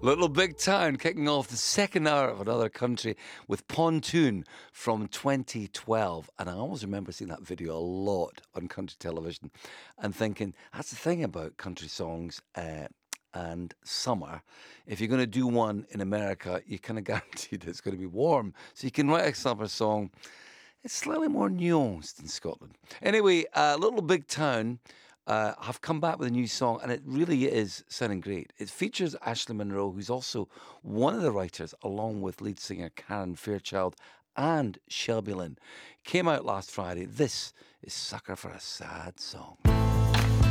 Little Big Town kicking off the second hour of Another Country with Pontoon from 2012. And I always remember seeing that video a lot on country television and thinking, that's the thing about country songs and summer. If you're going to do one in America, you're kind of guaranteed it's going to be warm. So you can write a summer song. It's slightly more nuanced in Scotland. Anyway, Little Big Town have come back with a new song, and it really is sounding great. It features Ashley Monroe, who's also one of the writers, along with lead singer Karen Fairchild and Shelby Lynn. Came out last Friday. This is Sucker for a Sad Song.